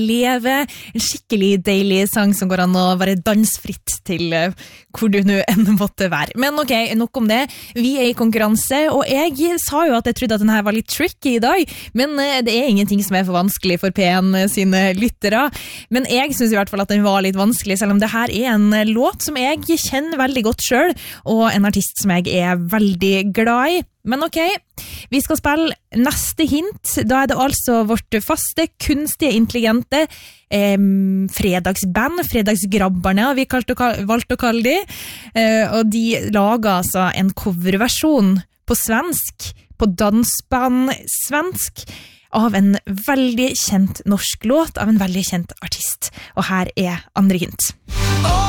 leve, en skikkelig deilig sang som går an å være dansfritt til hvor du nå enn måtte være. Men ok, nok om det. Vi i konkurranse, og jeg sa jo at jeg trodde at denne var litt tricky i dag, men det ingenting som for vanskelig for P1 sine lyttere. Men jeg synes i hvert fall at den var litt vanskelig, selv om det her en låt som jeg kjenner veldig godt selv, og en artist som jeg veldig glad i. Men ok, vi skal spille neste hint. Da det altså vårt faste, kunstige, intelligente fredagsband, Fredagsgrabberne, vi valgte å kalle de. Og de lager altså en coverversjon på svensk, på dansband svensk, av en veldig kjent norsk låt, av en veldig kjent artist. Og her andre hint.